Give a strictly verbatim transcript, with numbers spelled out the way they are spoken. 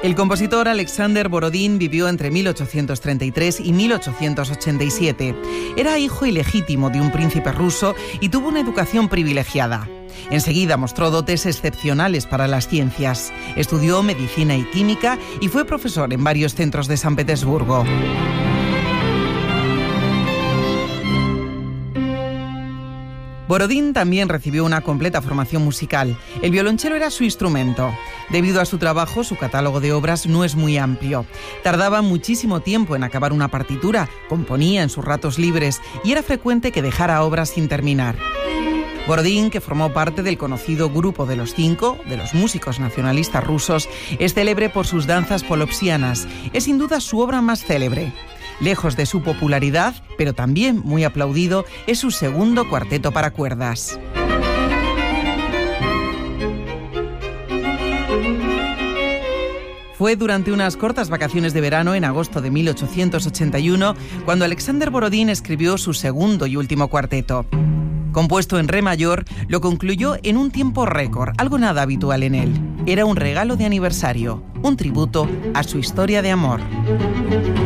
El compositor Alexander Borodín vivió entre mil ochocientos treinta y tres y mil ochocientos ochenta y siete. Era hijo ilegítimo de un príncipe ruso y tuvo una educación privilegiada. Enseguida mostró dotes excepcionales para las ciencias. Estudió medicina y química y fue profesor en varios centros de San Petersburgo. Borodín también recibió una completa formación musical. El violonchelo era su instrumento. Debido a su trabajo, su catálogo de obras no es muy amplio. Tardaba muchísimo tiempo en acabar una partitura, componía en sus ratos libres y era frecuente que dejara obras sin terminar. Borodín, que formó parte del conocido Grupo de los Cinco, de los músicos nacionalistas rusos, es célebre por sus danzas polopsianas. Es sin duda su obra más célebre. Lejos de su popularidad, pero también muy aplaudido, es su segundo cuarteto para cuerdas. Fue durante unas cortas vacaciones de verano en agosto de mil ochocientos ochenta y uno cuando Alexander Borodín escribió su segundo y último cuarteto. Compuesto en re mayor, lo concluyó en un tiempo récord, algo nada habitual en él. Era un regalo de aniversario, un tributo a su historia de amor.